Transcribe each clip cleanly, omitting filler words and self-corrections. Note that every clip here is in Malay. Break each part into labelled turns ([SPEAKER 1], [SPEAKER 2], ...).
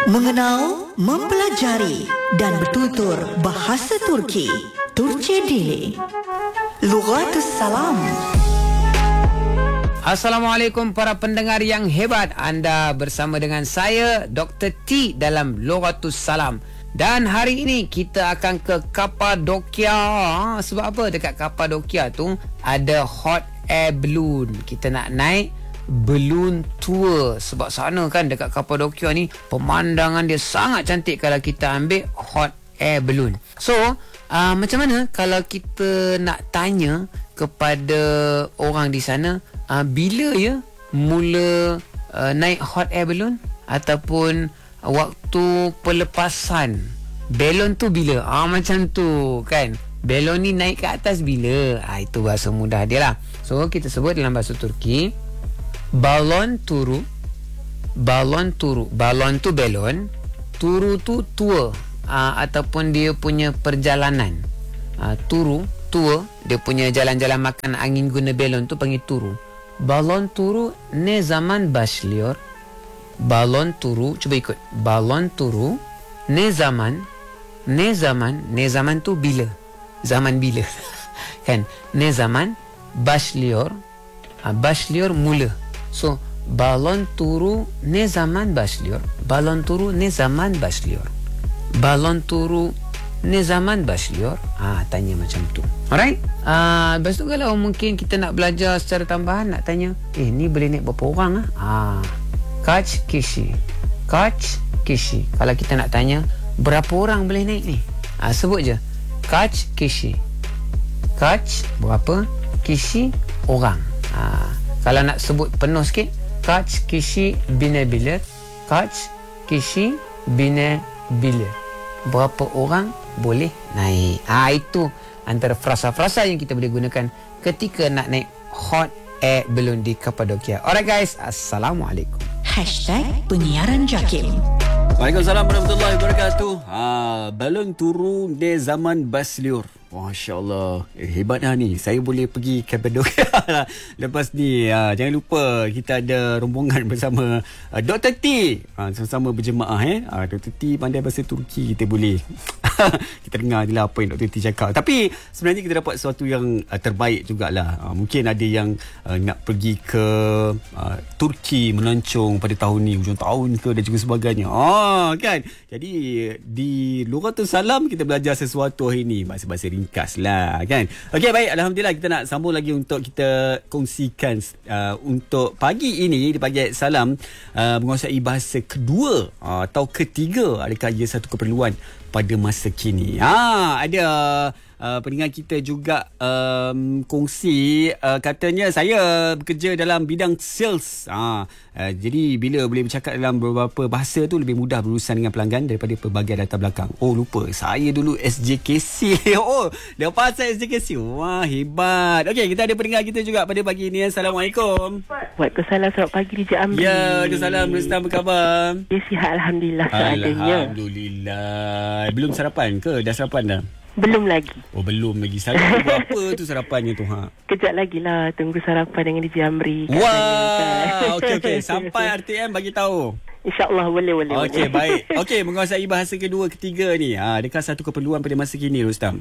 [SPEAKER 1] Mengenal, mempelajari dan bertutur bahasa Turki. Turki Daily. Lughatus Salam.
[SPEAKER 2] Assalamualaikum para pendengar yang hebat. Anda bersama dengan saya Dr. T dalam Lughatus Salam. Dan hari ini kita akan ke Kapadokia. Sebab apa? Dekat Kapadokia tu ada hot air balloon. Kita nak naik balloon tour. Sebab sana kan dekat Kapadokia ni pemandangan dia sangat cantik kalau kita ambil hot air balloon. So macam mana kalau kita nak tanya kepada orang di sana, bila ya mula naik hot air balloon ataupun waktu pelepasan balon tu bila? Macam tu kan. Balon ni naik ke atas bila? Itu bahasa mudah dia lah. So kita sebut dalam bahasa Turki balon turu. Balon turu. Balon tu balon, turu tu tour, ataupun dia punya perjalanan. Turu, tour, dia punya jalan-jalan makan angin guna balon tu panggil turu. Balon turu ne zaman başlıyor? Balon turu, cuba ikut. Balon turu ne zaman? Ne zaman tu bila? Zaman bila? Kan? Ne zaman başlıyor? Başlıyor mula. So balon turu ne zaman başlıyor? Balon turu ne zaman başlıyor? Balon turu ne zaman başlıyor? Tanya macam tu. Alright? Lepas tu kalau mungkin kita nak belajar secara tambahan, nak tanya, ni boleh naik berapa orang? Kaç kişi? Kaç kişi? Kalau kita nak tanya berapa orang boleh naik ni? Sebut je. Kaç kişi? Kaç berapa? Kişi orang. Kalau nak sebut penuh sikit, kaç kişi binebilir? Kaç kişi binebilir? Berapa orang boleh naik? Itu antara frasa-frasa yang kita boleh gunakan ketika nak naik hot air balloon di Kapadokia. Alright guys, Assalamualaikum.
[SPEAKER 1] #penyiaran Jakim.
[SPEAKER 3] Waalaikumsalam warahmatullahi wabarakatuh. Balon turu de zaman başlıyor. Masya Allah, hebat dah ni. Saya boleh pergi Kapadokia lepas ni. Jangan lupa kita ada rombongan bersama Dr. T. Sama-sama berjemaah. Dr. T pandai bahasa Turki. Kita boleh kita dengar je lah apa yang Dr. T cakap. Tapi sebenarnya kita dapat sesuatu yang terbaik jugalah. Mungkin ada yang nak pergi ke Turki melancong pada tahun ni, hujung tahun ke dan juga sebagainya. Kan? Jadi di Lughatus Salam kita belajar sesuatu hari ni, bahasa-bahasa ringkas lah kan. Okey, baik, alhamdulillah kita nak sambung lagi untuk kita kongsikan untuk pagi ini di Pagi Salam menguasai bahasa kedua atau ketiga. Adakah ia satu keperluan pada masa kini? Ada pendengar kita juga kongsi, katanya saya bekerja dalam bidang sales. Jadi bila boleh bercakap dalam beberapa bahasa tu lebih mudah berurusan dengan pelanggan daripada pelbagai latar belakang. Lupa, saya dulu SJKC. Dia pasal SJKC. Wah, hebat. Okey, kita ada pendengar kita juga pada pagi ni. Assalamualaikum.
[SPEAKER 4] Waalaikumsalam, selamat pagi DJ Amri.
[SPEAKER 3] Ya, Waalaikumsalam. Rustam, apa khabar?
[SPEAKER 4] Ya, sihat alhamdulillah seadanya.
[SPEAKER 3] Alhamdulillah. Belum sarapan ke? Dah sarapan dah?
[SPEAKER 4] Belum lagi.
[SPEAKER 3] Belum lagi. Sarapan apa tu sarapannya tu?
[SPEAKER 4] Kejap lagi lah. Tunggu sarapan dengan DJ Amri.
[SPEAKER 3] Wah, okey. Sampai RTM bagi tahu.
[SPEAKER 4] InsyaAllah boleh.
[SPEAKER 3] Okey, baik. Okey, menguasai bahasa kedua, ketiga ni. Adakah satu keperluan pada masa kini, Rustam?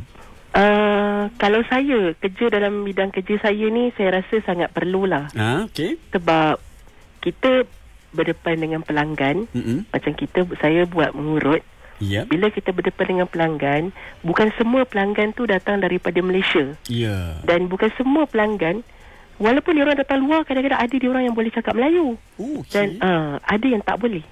[SPEAKER 4] Kalau saya kerja dalam bidang kerja saya ni, saya rasa sangat perlulah.
[SPEAKER 3] Okey.
[SPEAKER 4] Sebab kita berdepan dengan pelanggan. Macam saya buat mengurut.
[SPEAKER 3] Yep.
[SPEAKER 4] Bila kita berdepan dengan pelanggan, bukan semua pelanggan tu datang daripada Malaysia. Dan bukan semua pelanggan, walaupun diorang datang luar, kadang-kadang ada diorang yang boleh cakap Melayu. Dan ada yang tak boleh.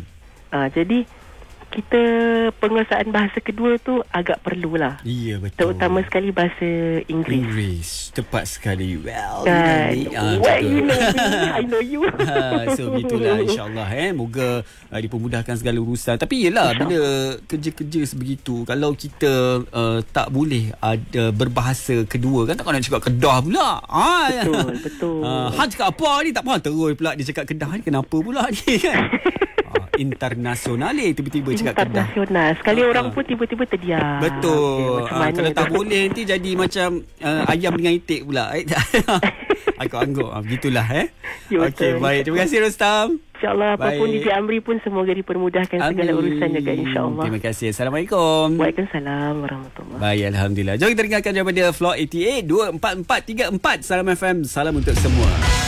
[SPEAKER 4] Jadi kita penguasaan bahasa kedua tu agak perlulah.
[SPEAKER 3] Ya, betul.
[SPEAKER 4] Terutama sekali bahasa Inggeris.
[SPEAKER 3] Tepat sekali. Well,
[SPEAKER 4] you know me, I know you.
[SPEAKER 3] So begitulah, insyaAllah moga dipermudahkan segala urusan. Tapi yelah, bila kerja-kerja sebegitu, kalau kita tak boleh ada berbahasa kedua, kan takkan nak cakap Kedah pula.
[SPEAKER 4] Betul.
[SPEAKER 3] Cakap apa ni, tak faham terus pula dia cakap Kedah ni, kenapa pula ni kan? Internasional tiba-tiba cakap Kedah.
[SPEAKER 4] Internasional. Sekali orang pun tiba-tiba terdiam.
[SPEAKER 3] Betul. Kalau tak boleh nanti jadi macam ayam dengan itik pula. Angguk-angguk. Begitulah
[SPEAKER 4] Ya,
[SPEAKER 3] Okey, baik. Terima kasih Rustam.
[SPEAKER 4] InsyaAllah apapun DJ Amri pun semoga dipermudahkan segala urusan juga insyaAllah.
[SPEAKER 3] Terima kasih. Assalamualaikum.
[SPEAKER 4] Waalaikumsalam warahmatullahi.
[SPEAKER 3] Baik, Alhamdulillah. Jom kita dengarkan daripada Floor 88 2443 Salam FM. Salam untuk semua.